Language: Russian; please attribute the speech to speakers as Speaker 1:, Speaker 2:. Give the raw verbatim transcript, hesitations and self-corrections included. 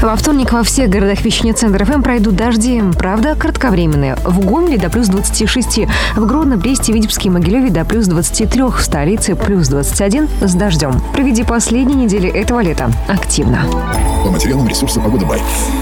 Speaker 1: Во вторник во всех городах вещания Центр эф эм пройдут дожди. Правда, кратковременные. В Гомеле до плюс двадцати шести, в Гродно, Бресте, Витебске и Могилеве до плюс двадцати трёх, в столице плюс двадцать один с дождем. Проведи последние недели этого лета активно.
Speaker 2: По материалам ресурса «Погода Бай».